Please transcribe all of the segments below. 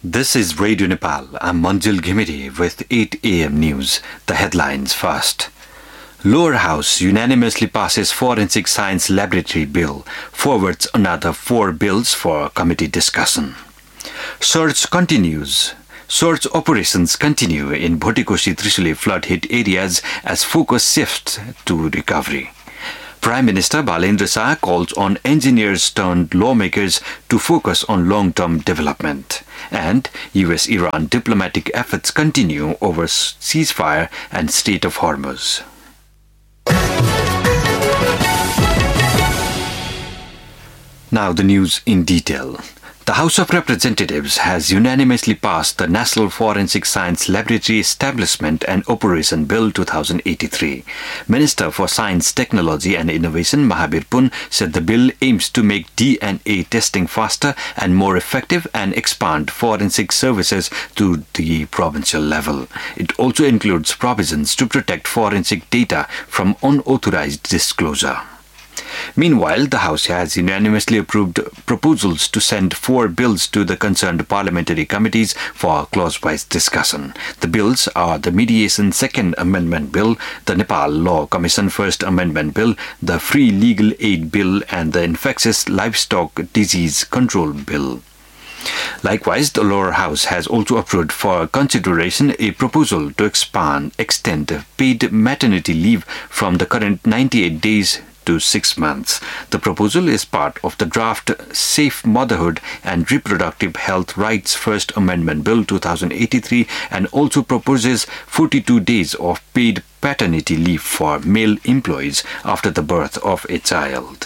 This is Radio Nepal. I'm Manjul Ghimiri with 8 a.m. news. The headlines first. Lower House unanimously passes Forensic Science Laboratory Bill, forwards another 4 bills for committee discussion. Search continues. Search operations continue in Bhotikoshi Trishuli flood-hit areas as focus shifts to recovery. Prime Minister Balendra Shah calls on engineers turned lawmakers to focus on long-term development. And US-Iran diplomatic efforts continue over ceasefire and Strait of Hormuz. Now the news in detail. The House of Representatives has unanimously passed the National Forensic Science Laboratory Establishment and Operation Bill 2083. Minister for Science, Technology and Innovation Mahavir Pun said the bill aims to make DNA testing faster and more effective and expand forensic services to the provincial level. It also includes provisions to protect forensic data from unauthorized disclosure. Meanwhile, the House has unanimously approved proposals to send 4 bills to the concerned parliamentary committees for clause-wise discussion. The bills are the Mediation Second Amendment Bill, the Nepal Law Commission First Amendment Bill, the Free Legal Aid Bill and the Infectious Livestock Disease Control Bill. Likewise, the lower house has also approved for consideration a proposal to extend paid maternity leave from the current 98 days to 6 months. The proposal is part of the draft Safe Motherhood and Reproductive Health Rights First Amendment Bill 2083 and also proposes 42 days of paid paternity leave for male employees after the birth of a child.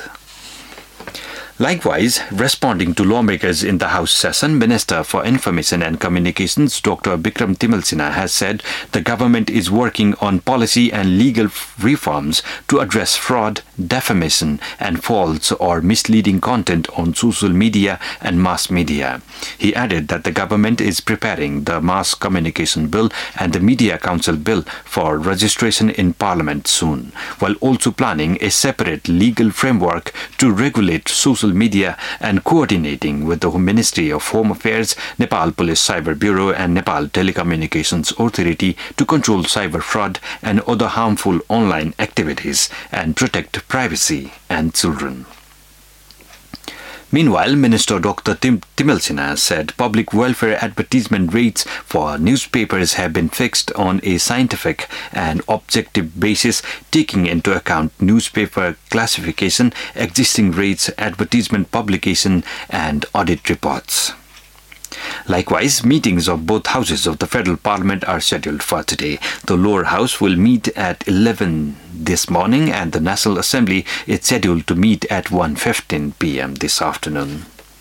Likewise, responding to lawmakers in the House session, Minister for Information and Communications Dr. Bikram Timalsina has said the government is working on policy and legal reforms to address fraud, defamation and false or misleading content on social media and mass media. He added that the government is preparing the Mass Communication Bill and the Media Council Bill for registration in Parliament soon, while also planning a separate legal framework to regulate social media and coordinating with the Ministry of Home Affairs, Nepal Police Cyber Bureau and Nepal Telecommunications Authority to control cyber fraud and other harmful online activities and protect privacy and children. Meanwhile, Minister Dr. Timalsina said public welfare advertisement rates for newspapers have been fixed on a scientific and objective basis, taking into account newspaper classification, existing rates, advertisement publication, and audit reports. Likewise, meetings of both houses of the Federal Parliament are scheduled for today. The lower house will meet at 11 this morning and the National Assembly is scheduled to meet at 1:15 p.m. this afternoon.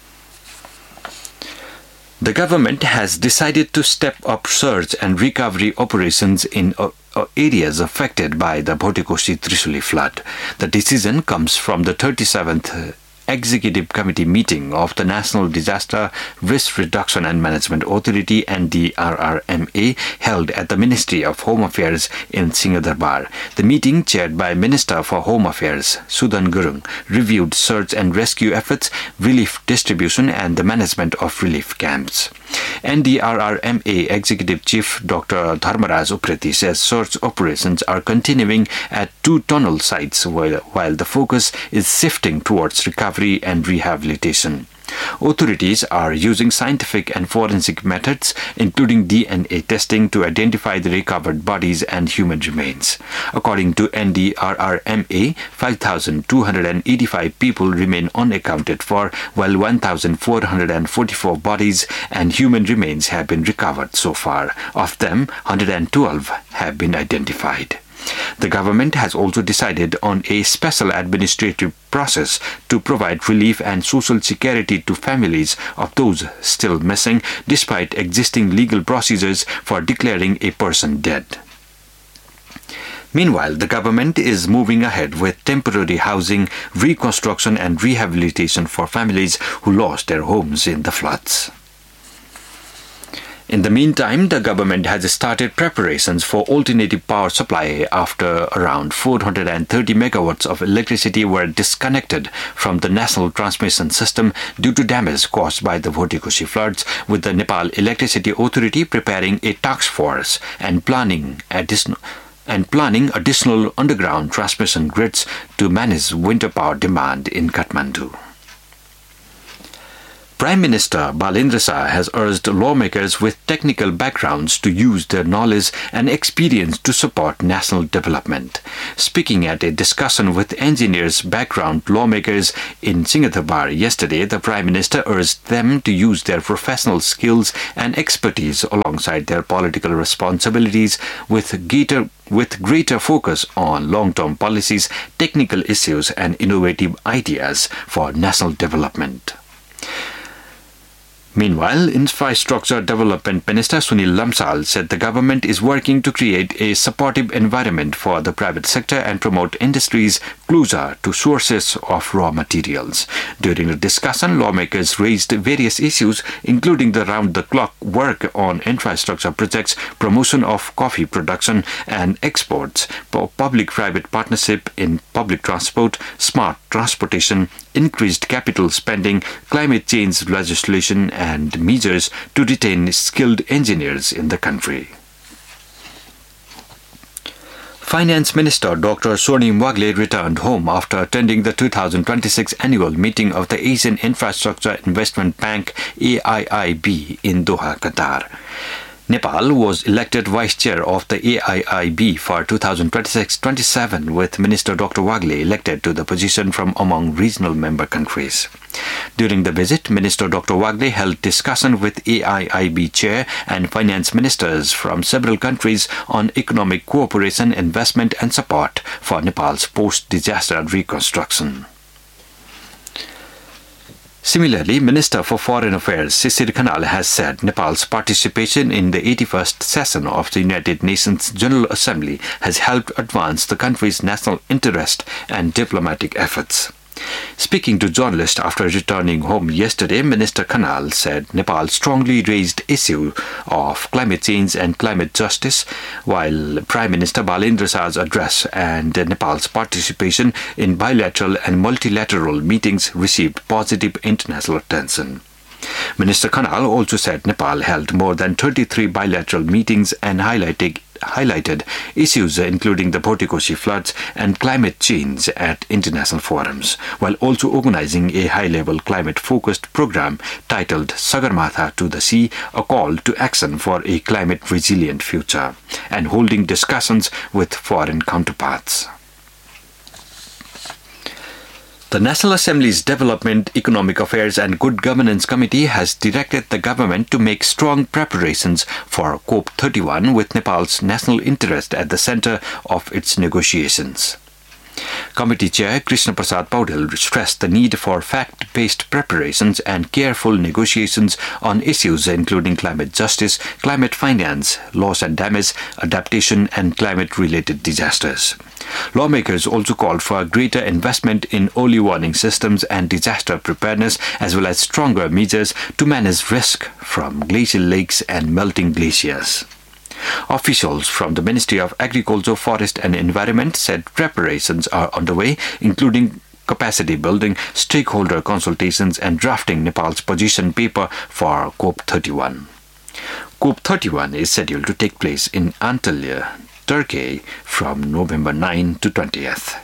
The government has decided to step up search and recovery operations in areas affected by the Bhotikoshi Trishuli flood. The decision comes from the 37th Executive Committee meeting of the National Disaster Risk Reduction and Management Authority NDRRMA held at the Ministry of Home Affairs in Singhadarbar. The meeting, chaired by Minister for Home Affairs Sudan Gurung, reviewed search and rescue efforts, relief distribution and the management of relief camps. NDRRMA Executive Chief Dr. Dharmaraj Upreti says search operations are continuing at 2 tunnel sites while the focus is shifting towards recovery and rehabilitation. Authorities are using scientific and forensic methods, including DNA testing, to identify the recovered bodies and human remains. According to NDRRMA, 5,285 people remain unaccounted for, while 1,444 bodies and human remains have been recovered so far. Of them, 112 have been identified. The government has also decided on a special administrative process to provide relief and social security to families of those still missing, despite existing legal procedures for declaring a person dead. Meanwhile, the government is moving ahead with temporary housing, reconstruction and rehabilitation for families who lost their homes in the floods. In the meantime, the government has started preparations for alternative power supply after around 430 megawatts of electricity were disconnected from the national transmission system due to damage caused by the Bhotikoshi floods, with the Nepal Electricity Authority preparing a task force and planning additional underground transmission grids to manage winter power demand in Kathmandu. Prime Minister Balendra Shah has urged lawmakers with technical backgrounds to use their knowledge and experience to support national development. Speaking at a discussion with engineers background lawmakers in Singhatabar yesterday, the Prime Minister urged them to use their professional skills and expertise alongside their political responsibilities with greater focus on long-term policies, technical issues and innovative ideas for national development. Meanwhile, Infrastructure Development Minister Sunil Lamsal said the government is working to create a supportive environment for the private sector and promote industries closer to sources of raw materials. During the discussion, lawmakers raised various issues, including the round-the-clock work on infrastructure projects, promotion of coffee production and exports, public-private partnership in public transport, smart transportation, increased capital spending, climate change legislation and measures to retain skilled engineers in the country. Finance Minister Dr. Swarnim Wagle returned home after attending the 2026 annual meeting of the Asian Infrastructure Investment Bank AIIB in Doha, Qatar. Nepal was elected Vice Chair of the AIIB for 2026-27, with Minister Dr. Wagle elected to the position from among regional member countries. During the visit, Minister Dr. Wagle held discussion with AIIB Chair and Finance Ministers from several countries on economic cooperation, investment and support for Nepal's post-disaster reconstruction. Similarly, Minister for Foreign Affairs Shishir Khanal has said Nepal's participation in the 81st session of the United Nations General Assembly has helped advance the country's national interest and diplomatic efforts. Speaking to journalists after returning home yesterday, Minister Khanal said Nepal strongly raised issue of climate change and climate justice, while Prime Minister Balendra Shah's address and Nepal's participation in bilateral and multilateral meetings received positive international attention. Minister Khanal also said Nepal held more than 33 bilateral meetings and highlighted issues including the Bhotikoshi floods and climate change at international forums, while also organizing a high-level climate-focused program titled Sagarmatha to the Sea, a call to action for a climate-resilient future, and holding discussions with foreign counterparts. The National Assembly's Development, Economic Affairs and Good Governance Committee has directed the government to make strong preparations for COP31 with Nepal's national interest at the center of its negotiations. Committee Chair Krishna Prasad Paudel stressed the need for fact-based preparations and careful negotiations on issues including climate justice, climate finance, loss and damage, adaptation and climate-related disasters. Lawmakers also called for greater investment in early warning systems and disaster preparedness, as well as stronger measures to manage risk from glacial lakes and melting glaciers. Officials from the Ministry of Agriculture, Forest and Environment said preparations are underway, including capacity building, stakeholder consultations and drafting Nepal's position paper for COP31. COP31 is scheduled to take place in Antalya, Turkey from November 9 to 20th.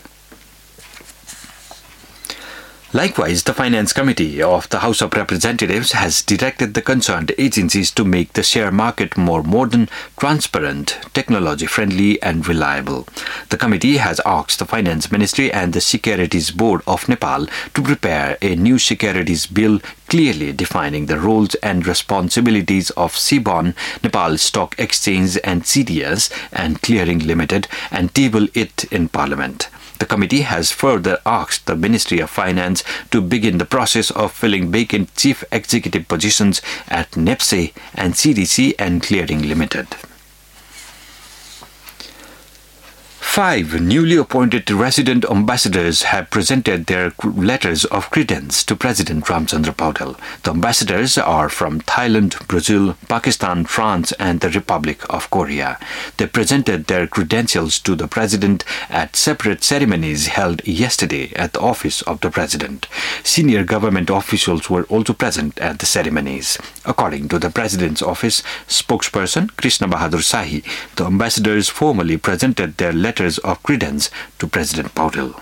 Likewise, the Finance Committee of the House of Representatives has directed the concerned agencies to make the share market more modern, transparent, technology-friendly and reliable. The committee has asked the Finance Ministry and the Securities Board of Nepal to prepare a new securities bill clearly defining the roles and responsibilities of CBON, Nepal Stock Exchange and CDS and Clearing Limited, and table it in Parliament. The committee has further asked the Ministry of Finance to begin the process of filling vacant chief executive positions at NEPSE and CDC and Clearing Limited. 5 newly appointed resident ambassadors have presented their letters of credence to President Ramchandra Paudel. The ambassadors are from Thailand, Brazil, Pakistan, France, and the Republic of Korea. They presented their credentials to the President at separate ceremonies held yesterday at the office of the President. Senior government officials were also present at the ceremonies. According to the President's office spokesperson Krishna Bahadur Sahi, the ambassadors formally presented their letters of credence to President Paudel.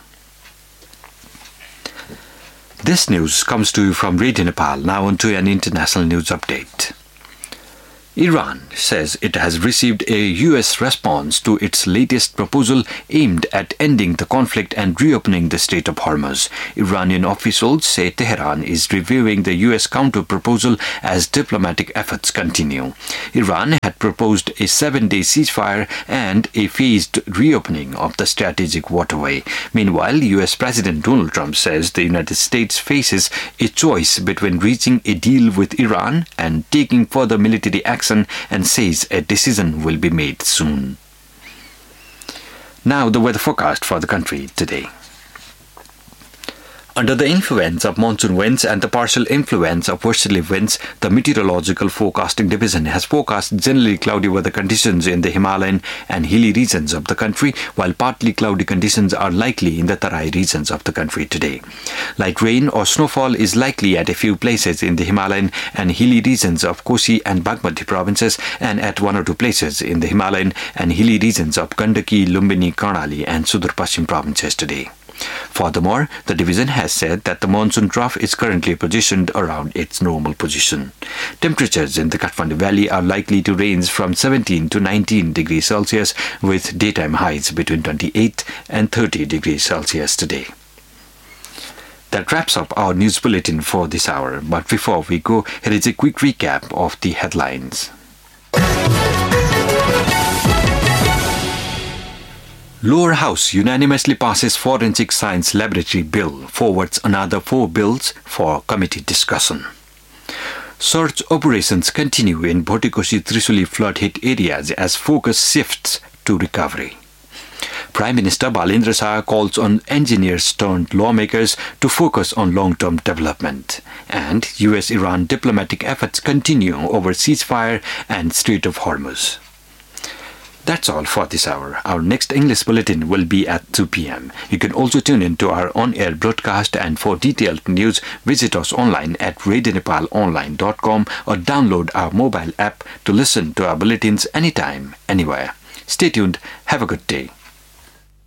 This news comes to you from Radio Nepal. Now on to an international news update. Iran says it has received a U.S. response to its latest proposal aimed at ending the conflict and reopening the Strait of Hormuz. Iranian officials say Tehran is reviewing the U.S. counter-proposal as diplomatic efforts continue. Iran had proposed a 7-day ceasefire and a phased reopening of the strategic waterway. Meanwhile, U.S. President Donald Trump says the United States faces a choice between reaching a deal with Iran and taking further military action, and says a decision will be made soon. Now the weather forecast for the country today. Under the influence of monsoon winds and the partial influence of westerly winds, the Meteorological Forecasting Division has forecast generally cloudy weather conditions in the Himalayan and hilly regions of the country, while partly cloudy conditions are likely in the Tarai regions of the country today. Light rain or snowfall is likely at a few places in the Himalayan and hilly regions of Kosi and Bagmati provinces, and at 1 or 2 places in the Himalayan and hilly regions of Gandaki, Lumbini, Karnali and Sudur Paschim provinces today. Furthermore, the division has said that the monsoon trough is currently positioned around its normal position. Temperatures in the Kathmandu Valley are likely to range from 17 to 19 degrees Celsius, with daytime highs between 28 and 30 degrees Celsius today. That wraps up our news bulletin for this hour. But before we go, here is a quick recap of the headlines. Lower House unanimously passes Forensic Science Laboratory Bill, forwards another 4 bills for committee discussion. Search operations continue in Bhotikoshi-Trisuli flood-hit areas as focus shifts to recovery. Prime Minister Balendra Shah calls on engineers turned lawmakers to focus on long-term development. And US-Iran diplomatic efforts continue over ceasefire and Strait of Hormuz. That's all for this hour. Our next English bulletin will be at 2 p.m. You can also tune in to our on-air broadcast, and for detailed news, visit us online at radionepalonline.com or download our mobile app to listen to our bulletins anytime, anywhere. Stay tuned. Have a good day.